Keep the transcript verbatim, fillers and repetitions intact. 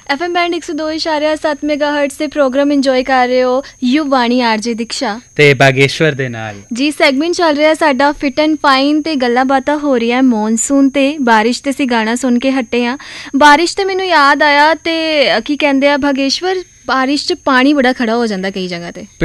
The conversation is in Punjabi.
ਐਫ ਐਮ ਬੈਂਡ ਇੱਕ ਸੌ ਦੋ ਇਸ਼ਾਰਿਆ ਸੱਤ ਮੈਗਾ ਹਰਟਸ ਤੇ ਪ੍ਰੋਗਰਾਮ ਇੰਜੋਏ ਕਰ ਰਹੇ ਹੋ। ਯੂ ਵਾਣੀ ਆਰਜੇ ਦੀਕਸ਼ਾ ਤੇ ਬਾਗੇਸ਼ਵਰ ਦੇ ਨਾਲ ਜੀ। ਸੈਗਮੈਂਟ ਚੱਲ ਰਿਹਾ ਸਾਡਾ ਫਿਟ ਐਂਡ ਫਾਈਨ ਤੇ ਗੱਲਾਂ ਬਾਤਾਂ ਹੋ ਰਹੀਆਂ ਮੌਨਸੂਨ ਤੇ ਬਾਰਿਸ਼ ਤੇ ਅਸੀਂ ਗਾਣਾ ਸੁਣ ਕੇ ਹਟੇ ਹਾਂ। ਬਾਰਿਸ਼ ਤੇ ਮੈਨੂੰ ਯਾਦ ਆਇਆ ਤੇ ਕੀ ਕਹਿੰਦੇ ਆ ਬਾਗੇਸ਼ਵਰ, ਬਾਰਿਸ਼ 'ਚ ਪਾਣੀ ਬੜਾ ਖੜਾ ਹੋ ਜਾਂਦਾ ਕਈ ਜਗ੍ਹਾ ਤੇ।